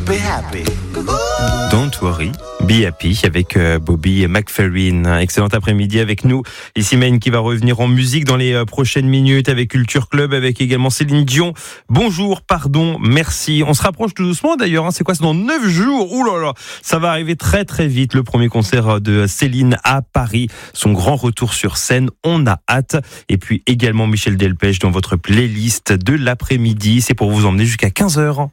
Be happy. Don't worry, be happy avec Bobby McFerrin. Excellent après-midi avec nous. Ici Maine qui va revenir en musique dans les prochaines minutes avec Culture Club, avec également Céline Dion. Bonjour, pardon, merci. On se rapproche tout doucement d'ailleurs, hein. C'est quoi? C'est dans 9 jours. Ouh là là, ça va arriver très très vite. Le premier concert de Céline à Paris. Son grand retour sur scène. On a hâte. Et puis également Michel Delpech dans votre playlist de l'après-midi. C'est pour vous emmener jusqu'à 15h.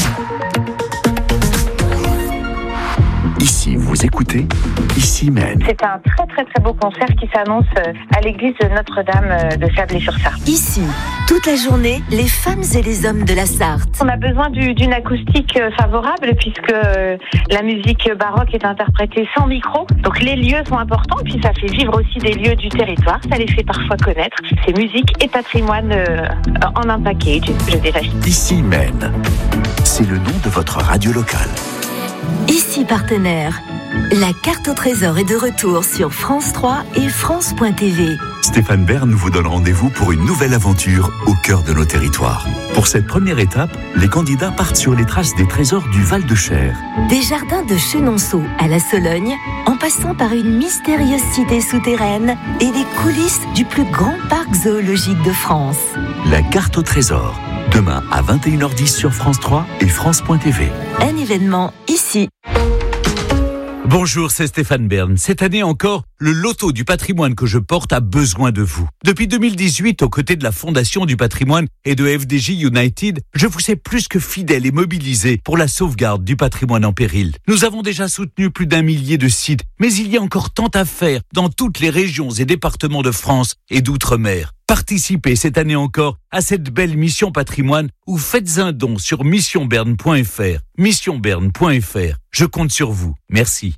Ici, vous écoutez, ici Maine. C'est un très très très beau concert qui s'annonce à l'église de Notre-Dame de Sablé-sur-Sarthe. Ici, toute la journée, les femmes et les hommes de la Sarthe. On a besoin d'une acoustique favorable puisque la musique baroque est interprétée sans micro. Donc les lieux sont importants, puis ça fait vivre aussi des lieux du territoire. Ça les fait parfois connaître. C'est musique et patrimoine en un package, je dirais. Ici Maine. C'est le nom de votre radio locale. Ici partenaire, la carte au trésor est de retour sur France 3 et France.tv. Stéphane Bern vous donne rendez-vous pour une nouvelle aventure au cœur de nos territoires. Pour cette première étape, les candidats partent sur les traces des trésors du Val-de-Cher. Des jardins de Chenonceau à la Sologne, en passant par une mystérieuse cité souterraine et les coulisses du plus grand parc zoologique de France. La carte au trésor. Demain à 21h10 sur France 3 et France.tv. Un événement ici. Bonjour, c'est Stéphane Bern. Cette année encore, le loto du patrimoine que je porte a besoin de vous. Depuis 2018, aux côtés de la Fondation du patrimoine et de FDJ United, je vous sais plus que fidèle et mobilisé pour la sauvegarde du patrimoine en péril. Nous avons déjà soutenu plus d'1 millier de sites, mais il y a encore tant à faire dans toutes les régions et départements de France et d'outre-mer. Participez cette année encore à cette belle mission patrimoine ou faites un don sur missionberne.fr. Missionberne.fr. Je compte sur vous. Merci.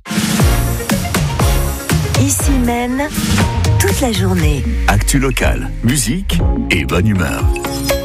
Ici Maine, toute la journée. Actu locale, musique et bonne humeur.